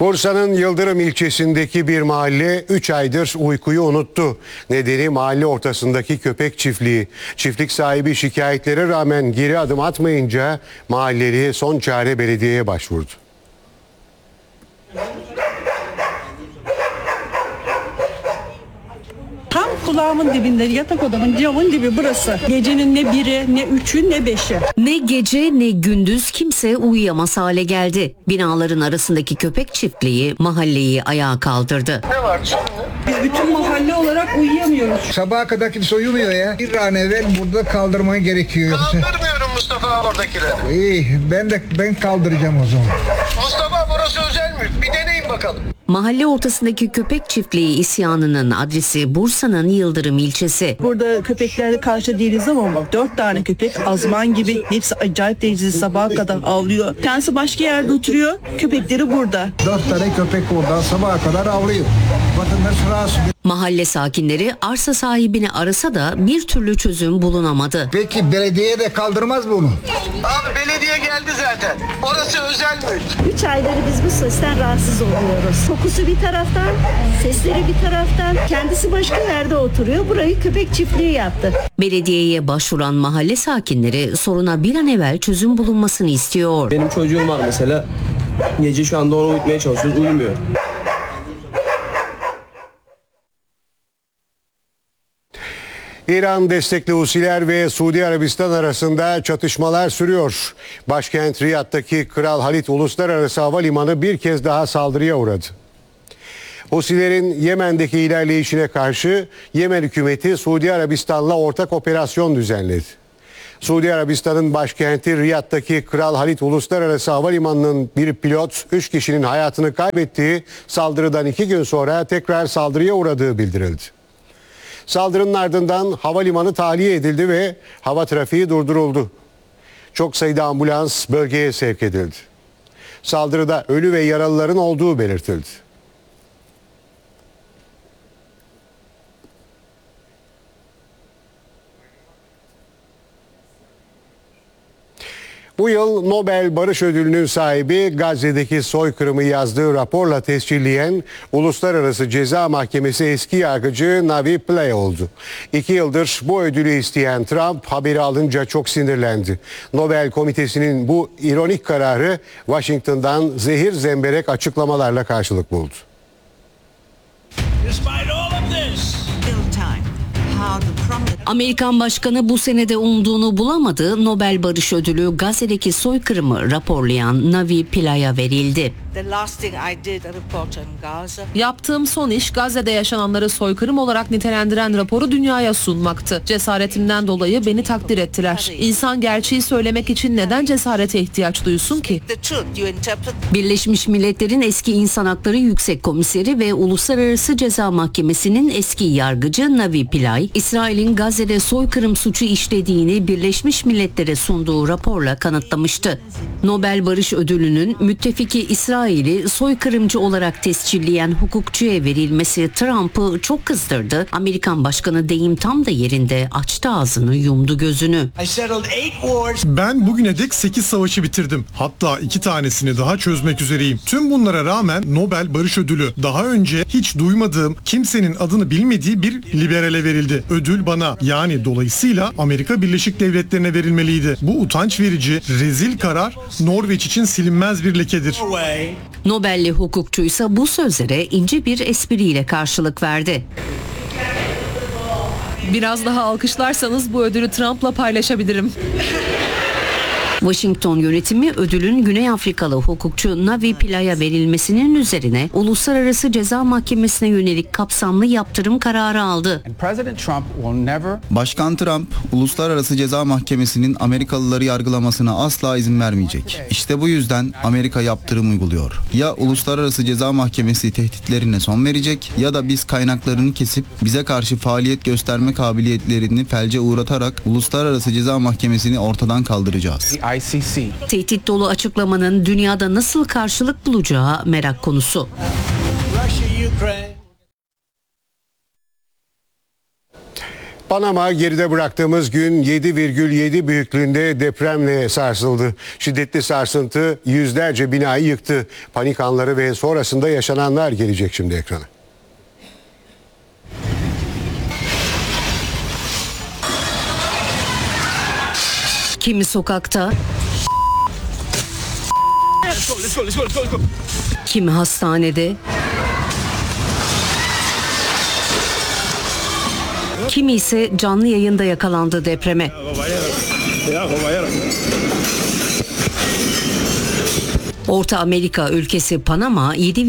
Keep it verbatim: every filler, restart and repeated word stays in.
Bursa'nın Yıldırım ilçesindeki bir mahalle üç aydır uykuyu unuttu. Nedeni mahalle ortasındaki köpek çiftliği. Çiftlik sahibi şikayetlere rağmen geri adım atmayınca mahalleli son çare belediyeye başvurdu. Tam kulağımın dibinde, yatak odamın camın dibi burası. Gecenin ne biri, ne üçü, ne beşi. Ne gece ne gündüz kimse uyuyamaz hale geldi. Binaların arasındaki köpek çiftliği mahalleyi ayağa kaldırdı. Ne var şimdi? Biz bütün mahalle olarak uyuyamıyoruz. Sabaha kadar kimse uyumuyor ya. Bir an evvel burada kaldırmayı gerekiyor. Kaldırmıyorum Mustafa oradakileri. İyi, ben de ben kaldıracağım o zaman. Mustafa burası özel mülk. Bir deneyin bakalım. Mahalle ortasındaki köpek çiftliği isyanının adresi Bursa'nın Yıldırım ilçesi. Burada köpeklerle karşı değiliz ama dört tane köpek azman gibi. Hepsi acayip derecede sabaha kadar avlıyor. Kendisi başka yerde oturuyor, köpekleri burada. Dört tane köpek oradan sabaha kadar avlıyor. Vatandaş rahatsız. Mahalle sakinleri arsa sahibini arasa da bir türlü çözüm bulunamadı. Peki belediye de kaldırmaz mı bunu? Abi belediye geldi zaten. Orası özel mülk. Üç ayları biz bu sesten rahatsız oluyoruz. Kokusu bir taraftan, sesleri bir taraftan. Kendisi başka yerde oturuyor. Burayı köpek çiftliği yaptı. Belediyeye başvuran mahalle sakinleri soruna bir an evvel çözüm bulunmasını istiyor. Benim çocuğum var mesela. Gece şu anda onu uyutmaya çalışıyoruz. Uyumuyor. İran destekli Husiler ve Suudi Arabistan arasında çatışmalar sürüyor. Başkent Riyad'daki Kral Halid Uluslararası Havalimanı bir kez daha saldırıya uğradı. Husilerin Yemen'deki ilerleyişine karşı Yemen hükümeti Suudi Arabistan'la ortak operasyon düzenledi. Suudi Arabistan'ın başkenti Riyad'daki Kral Halid Uluslararası Havalimanı'nın bir pilot üç kişinin hayatını kaybettiği saldırıdan iki gün sonra tekrar saldırıya uğradığı bildirildi. Saldırının ardından havalimanı tahliye edildi ve hava trafiği durduruldu. Çok sayıda ambulans bölgeye sevk edildi. Saldırıda ölü ve yaralıların olduğu belirtildi. Bu yıl Nobel Barış Ödülü'nün sahibi Gazze'deki soykırımı yazdığı raporla tescilleyen Uluslararası Ceza Mahkemesi eski yargıcı Navi Pillay oldu. İki yıldır bu ödülü isteyen Trump haberi alınca çok sinirlendi. Nobel Komitesi'nin bu ironik kararı Washington'dan zehir zemberek açıklamalarla karşılık buldu. Amerikan başkanı bu senede umduğunu bulamadı. Nobel Barış Ödülü Gazze'deki soykırımı raporlayan Navi Pillay'a verildi. Yaptığım son iş Gazze'de yaşananları soykırım olarak nitelendiren raporu dünyaya sunmaktı. Cesaretimden dolayı beni takdir ettiler. İnsan gerçeği söylemek için neden cesarete ihtiyaç duysun ki? Birleşmiş Milletler'in eski İnsan Hakları Yüksek Komiseri ve Uluslararası Ceza Mahkemesi'nin eski yargıcı Navi Pillay, İsrail'in Gazze'de soykırım suçu işlediğini Birleşmiş Milletler'e sunduğu raporla kanıtlamıştı. Nobel Barış Ödülü'nün müttefiki İsrail'i soykırımcı olarak tescilleyen hukukçuya verilmesi Trump'ı çok kızdırdı. Amerikan başkanı deyim tam da yerinde açtı ağzını, yumdu gözünü. Ben bugüne dek sekiz savaşı bitirdim. Hatta iki tanesini daha çözmek üzereyim. Tüm bunlara rağmen Nobel Barış Ödülü daha önce hiç duymadığım, kimsenin adını bilmediği bir liberale verildi. Ödül bana, yani dolayısıyla Amerika Birleşik Devletleri'ne verilmeliydi. Bu utanç verici, rezil karar Norveç için silinmez bir lekedir. Nobel'li hukukçuysa bu sözlere ince bir espriyle karşılık verdi. Biraz daha alkışlarsanız bu ödülü Trump'la paylaşabilirim. Washington yönetimi ödülün Güney Afrikalı hukukçu Navi Pillay'a verilmesinin üzerine Uluslararası Ceza Mahkemesi'ne yönelik kapsamlı yaptırım kararı aldı. Başkan Trump, Uluslararası Ceza Mahkemesi'nin Amerikalıları yargılamasına asla izin vermeyecek. İşte bu yüzden Amerika yaptırım uyguluyor. Ya Uluslararası Ceza Mahkemesi tehditlerine son verecek ya da biz kaynaklarını kesip bize karşı faaliyet gösterme kabiliyetlerini felce uğratarak Uluslararası Ceza Mahkemesi'ni ortadan kaldıracağız. I C C. Tehdit dolu açıklamanın dünyada nasıl karşılık bulacağı merak konusu. Panama geride bıraktığımız gün yedi virgül yedi büyüklüğünde depremle sarsıldı. Şiddetli sarsıntı yüzlerce binayı yıktı. Panik anları ve sonrasında yaşananlar gelecek şimdi ekrana. Kimi sokakta, kimi hastanede, kimi ise canlı yayında yakalandı depreme. Orta Amerika ülkesi Panama yedi